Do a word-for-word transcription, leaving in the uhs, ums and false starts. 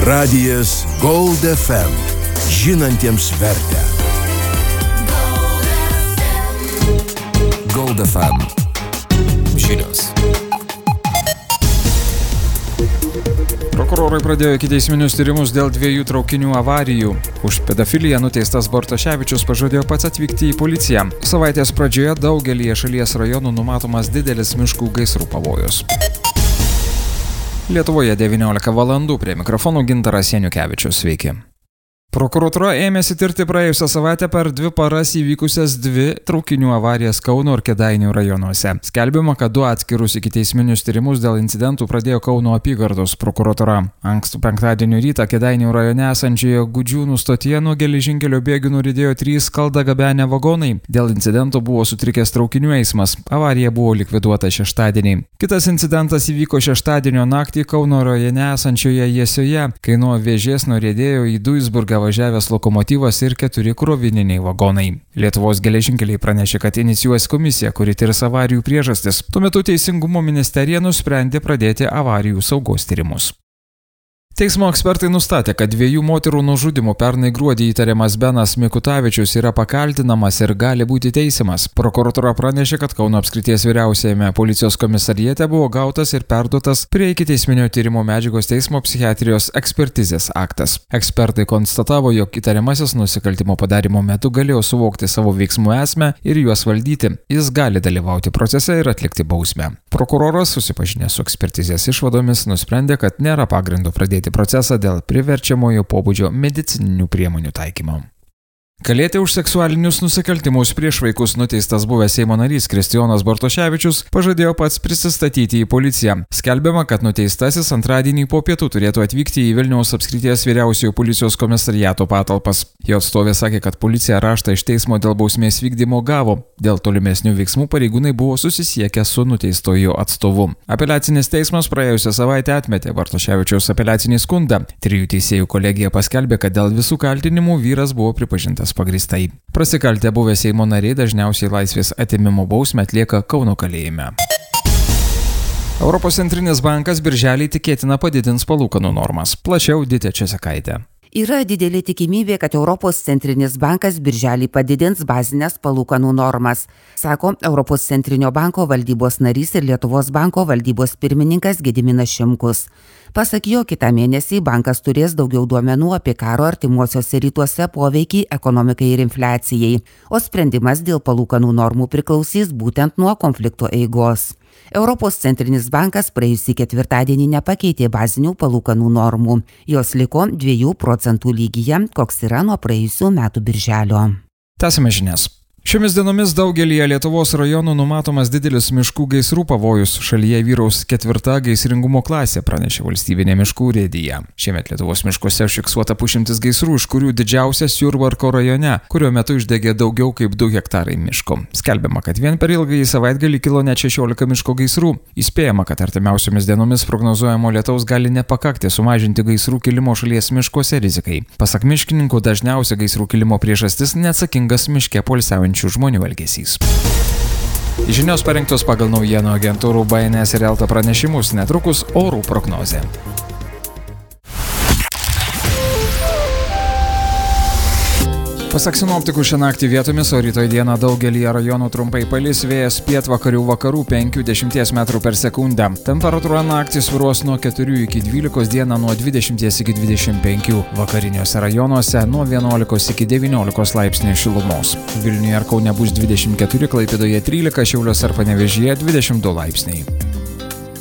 Radijas Gold F M. Žinantiems vertę. Gold F M. Žinios. Prokurorai pradėjo ikiteisminius tyrimus dėl dviejų traukinių avarijų. Už pedofiliją nuteistas Bartoševičius pažadėjo pats atvykti į policiją. Savaitės pradžioje daugelyje šalies rajonų numatomas didelis miškų gaisrų pavojus. Lietuvoje devyniolika valandų, prie mikrofonų Gintaras Janiukevičius. Sveiki. Prokuratūra ėmėsi tirti praėjusią savaitę per dvi paras įvykusias dvi traukinių avarijas Kauno ir Kėdainių rajonuose. Skelbiama, kad du atskirus ikiteisminius tyrimus dėl incidentų pradėjo Kauno apygardos prokuratūra. Ankstų penktadienio rytą Kėdainių rajone esančioje Gudžiūnų stotyje nuo geležinkelio bėgių nuridėjo trys skaldą gabenę vagonai. Dėl incidento buvo sutrikęs traukinių eismas. Avarija buvo likviduota šeštadienį. Kitas incidentas įvyko šeštadienio naktį Kauno rajone esančioje Jesioje, kai nuo Vėžės nuriedėjo į Duisburgą važiavęs lokomotyvas ir keturi krovininiai vagonai. Lietuvos geležinkeliai pranešė, kad inicijuos komisiją, kuri tirs avarijų priežastis. Tuo metu Teisingumo ministerija nusprendė pradėti avarijų saugos tyrimus. Teismo ekspertai nustatė, kad dviejų moterų nužudymu pernai gruodį įtariamas Benas Mikutavičius yra pakaltinamas ir gali būti teisiamas. Prokuratūra pranešė, kad Kauno apskrities vyriausiajame policijos komisariate buvo gautas ir perduotas prie ikiteisminio tyrimo medžiagos teismo psichiatrijos ekspertizės aktas. Ekspertai konstatavo, jog įtariamasis nusikaltimo padarimo metu galėjo suvokti savo veiksmų esmę ir juos valdyti. Jis gali dalyvauti procese ir atlikti bausmę. Prokuroras, susipažinęs su ekspertizės išvadomis, nusprendė, kad nėra pagrindo pradėti procesą dėl priverčiamojo pobūdžio medicininių priemonių taikymo. Kalėti už seksualinius nusikaltimus prieš vaikus nuteistas buvęs Seimo narys Kristijonas Bartoševičius pažadėjo pats prisistatyti į policiją. Skelbiama, kad nuteistasis antradienį po pietų turėtų atvykti į Vilniaus apskrities vyriausiojo policijos komisariato patalpas. Jo atstovė sakė, kad policija raštą iš teismo dėl bausmės vykdymo gavo. Dėl tolimesnių veiksmų pareigūnai buvo susisiekę su nuteistojo atstovu. Apeliacinis teismas praėjusią savaitę atmetė Bartoševičiaus apeliacinį skundą. Trijų teisėjų kolegija paskelbė, kad dėl visų kaltinimų vyras buvo pripažintas pagristai. Prasikaltę buvę Seimo nariai dažniausiai laisvės atėmimo bausmę atlieka Kauno kalėjime. Europos centrinis bankas birželį tikėtina padidins palūkanų normas. Plačiau Ditė Česekaitė. Yra didelė tikimybė, kad Europos centrinis bankas birželį padidins bazinės palūkanų normas, sako Europos centrinio banko valdybos narys ir Lietuvos banko valdybos pirmininkas Gediminas Šimkus. Pasak jo, kitą mėnesį bankas turės daugiau duomenų apie karo artimuosiuose rytuose poveikį ekonomikai ir infliacijai, o sprendimas dėl palūkanų normų priklausys būtent nuo konflikto eigos. Europos centrinis bankas praėjusį ketvirtadienį nepakeitė bazinių palūkanų normų. Jos liko dviejų procentų lygyje, koks yra nuo praėjusių metų birželio. Tęsime žinias. Šiomis dienomis daugelyje Lietuvos rajonų numatomas didelis miškų gaisrų pavojus. Šalyje vyraus ketvirta gaisringumo klasė, pranešė valstybinė miškų urėdija. Šiemet Lietuvos miškuose užfiksuota pusšimtis gaisrų, iš kurių didžiausias Jurbarko rajone, kurio metu išdegė daugiau kaip du hektarai miško. Skelbiama, kad vien per ilgąjį savaitgalį kilo net šešiolika miško gaisrų. Įspėjama, kad artimiausiomis dienomis prognozuojamo lietaus gali nepakakti sumažinti gaisrų kilimo šalies miškuose rizikai. Pasak miškininkų, dažniausia gaisrų kilimo priežastis neatsakingas miške poilsiaujančių žmonių elgesys. Žinios parengtos pagal naujienų agentūrų B N S ir Elta pranešimus, netrukus orų prognozė. Pasak sinoptikų, šią naktį vietomis, o rytoj dieną daugelyje rajonų trumpai palis, vėjas pietvakarių vakarų penki dešimties metrų per sekundę. Temperatūra naktį svyruos nuo keturių iki dvylikos, dieną nuo dvidešimties iki dvidešimt penkių. Vakariniuose rajonuose nuo vienuolikos iki devyniolikos laipsnių šilumos. Vilniuje ir Kaune bus dvidešimt keturi, Klaipėdoje trylika, Šiauliuose ir Panevėžyje dvidešimt du laipsniai.